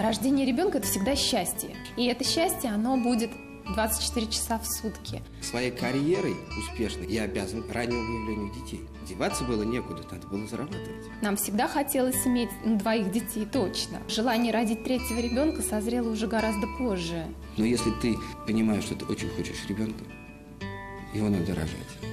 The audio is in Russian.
Рождение ребенка – это всегда счастье. И это счастье, оно будет 24 часа в сутки. Своей карьерой успешной я обязан раннему выявлению детей. Деваться было некуда, надо было зарабатывать. Нам всегда хотелось иметь 2 детей, точно. Желание родить 3-го ребенка созрело уже гораздо позже. Но если ты понимаешь, что ты очень хочешь ребенка, его надо рожать.